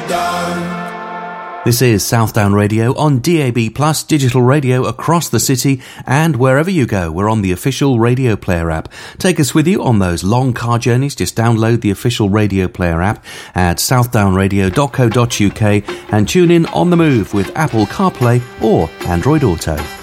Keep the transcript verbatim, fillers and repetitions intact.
This is Southdown Radio on D A B Plus, digital radio across the city, and wherever you go, we're on the official Radio Player app. Take us with you on those long car journeys. Just download the official Radio Player app at southdown radio dot co dot uk and tune in on the move with Apple CarPlay or Android Auto.